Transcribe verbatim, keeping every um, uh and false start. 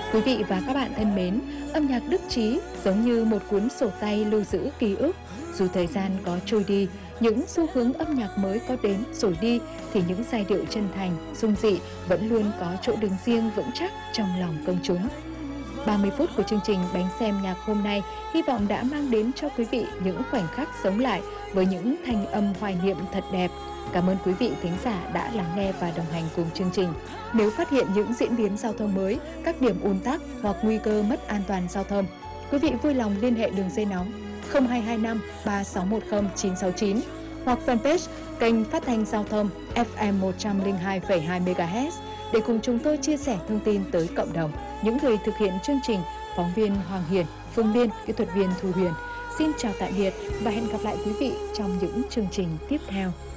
Quý vị và các bạn thân mến, âm nhạc Đức Chí giống như một cuốn sổ tay lưu giữ ký ức. Dù thời gian có trôi đi, những xu hướng âm nhạc mới có đến rồi đi, thì những giai điệu chân thành, dung dị vẫn luôn có chỗ đứng riêng vững chắc trong lòng công chúng. ba mươi phút của chương trình Bánh Xem Nhạc hôm nay hy vọng đã mang đến cho quý vị những khoảnh khắc sống lại với những thanh âm hoài niệm thật đẹp. Cảm ơn quý vị thính giả đã lắng nghe và đồng hành cùng chương trình. Nếu phát hiện những diễn biến giao thông mới, các điểm ùn tắc hoặc nguy cơ mất an toàn giao thông, quý vị vui lòng liên hệ đường dây nóng không hai hai năm ba sáu một không chín sáu chín hoặc fanpage kênh phát thanh giao thông ép em một trăm lẻ hai phẩy hai mê ga héc để cùng chúng tôi chia sẻ thông tin tới cộng đồng. Những người thực hiện chương trình, phóng viên Hoàng Hiền, Phương Liên, kỹ thuật viên Thu Huyền. Xin chào tạm biệt và hẹn gặp lại quý vị trong những chương trình tiếp theo.